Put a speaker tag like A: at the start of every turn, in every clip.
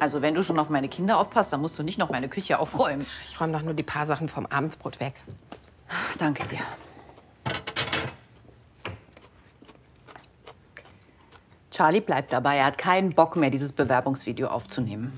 A: Also wenn du schon auf meine Kinder aufpasst, dann musst du nicht noch meine Küche aufräumen.
B: Ich räume doch nur die paar Sachen vom Abendbrot weg.
A: Danke dir. Charlie bleibt dabei. Er hat keinen Bock mehr, dieses Bewerbungsvideo aufzunehmen.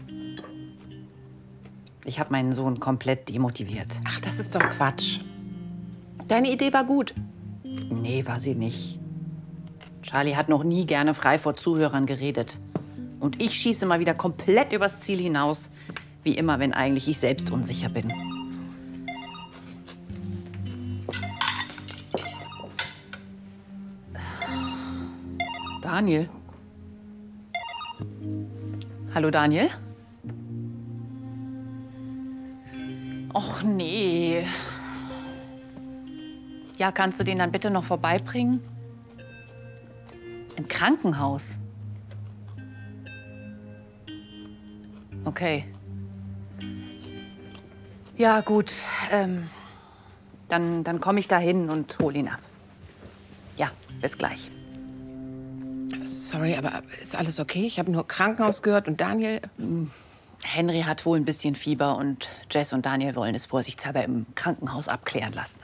A: Ich habe meinen Sohn komplett demotiviert.
B: Ach, das ist doch Quatsch. Deine Idee war gut.
A: Nee, war sie nicht. Charlie hat noch nie gerne frei vor Zuhörern geredet. Und ich schieße mal wieder komplett übers Ziel hinaus. Wie immer, wenn eigentlich ich selbst unsicher bin. Daniel? Hallo, Daniel? Och, nee. Ja, kannst du den dann bitte noch vorbeibringen? Im Krankenhaus? Okay. Ja, gut. Dann komme ich da hin und hol ihn ab. Ja, bis gleich.
B: Sorry, aber ist alles okay? Ich habe nur Krankenhaus gehört und Daniel...
A: Henry hat wohl ein bisschen Fieber und Jess und Daniel wollen es vorsichtshalber im Krankenhaus abklären lassen.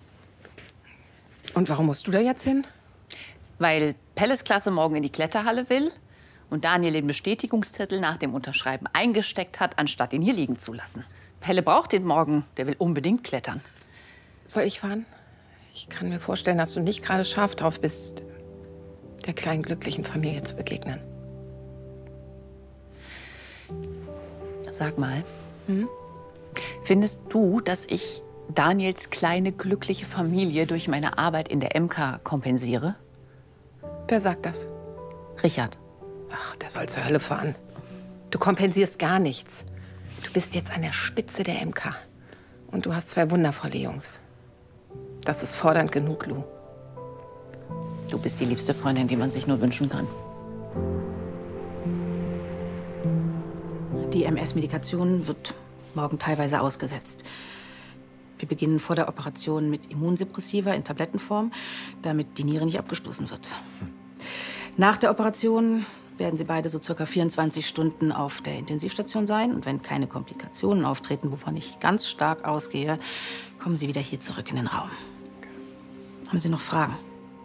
B: Und warum musst du da jetzt hin?
A: Weil Pelles Klasse morgen in die Kletterhalle will und Daniel den Bestätigungszettel nach dem Unterschreiben eingesteckt hat, anstatt ihn hier liegen zu lassen. Pelle braucht den morgen, der will unbedingt klettern.
B: Soll ich fahren? Ich kann mir vorstellen, dass du nicht gerade scharf drauf bist, der kleinen glücklichen Familie zu begegnen.
A: Sag mal, findest du, dass ich Daniels kleine glückliche Familie durch meine Arbeit in der MK kompensiere?
B: Wer sagt das?
A: Richard.
B: Ach, der soll zur Hölle fahren. Du kompensierst gar nichts. Du bist jetzt an der Spitze der MK. Und du hast zwei wundervolle Jungs. Das ist fordernd genug, Lou.
A: Du bist die liebste Freundin, die man sich nur wünschen kann.
C: Die MS-Medikation wird morgen teilweise ausgesetzt. Wir beginnen vor der Operation mit Immunsuppressiva in Tablettenform, damit die Niere nicht abgestoßen wird. Nach der Operation werden Sie beide so circa 24 Stunden auf der Intensivstation sein. Und wenn keine Komplikationen auftreten, wovon ich ganz stark ausgehe, kommen Sie wieder hier zurück in den Raum. Haben Sie noch Fragen?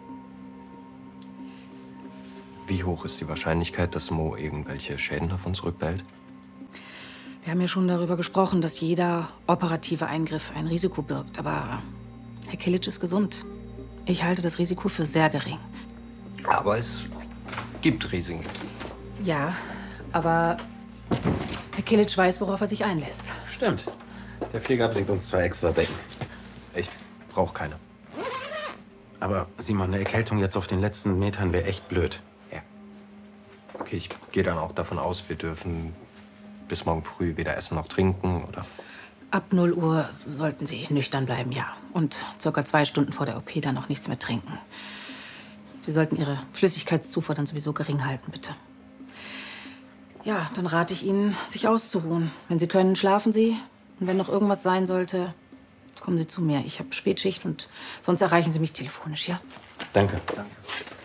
D: Wie hoch ist die Wahrscheinlichkeit, dass Mo irgendwelche Schäden davon zurückbehält?
C: Wir haben ja schon darüber gesprochen, dass jeder operative Eingriff ein Risiko birgt. Aber Herr Kilic ist gesund. Ich halte das Risiko für sehr gering.
D: Aber es gibt Risiken.
C: Ja, aber Herr Kilic weiß, worauf er sich einlässt.
E: Stimmt. Der Pfleger bringt uns 2 extra Decken.
D: Ich brauche keine.
E: Aber Simon, eine Erkältung jetzt auf den letzten Metern wäre echt blöd.
D: Ja. Okay, ich gehe dann auch davon aus, wir dürfen bis morgen früh weder essen noch trinken, oder?
C: Ab 0 Uhr sollten Sie nüchtern bleiben, ja. Und circa 2 Stunden vor der OP dann noch nichts mehr trinken. Sie sollten Ihre Flüssigkeitszufuhr dann sowieso gering halten, bitte. Ja, dann rate ich Ihnen, sich auszuruhen. Wenn Sie können, schlafen Sie. Und wenn noch irgendwas sein sollte, kommen Sie zu mir. Ich habe Spätschicht und sonst erreichen Sie mich telefonisch, ja?
E: Danke. Danke.